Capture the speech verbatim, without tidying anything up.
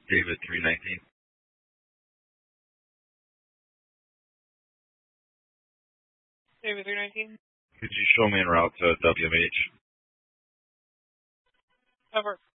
David three nineteen. David three nineteen. Could you show me en route to W M H? Over.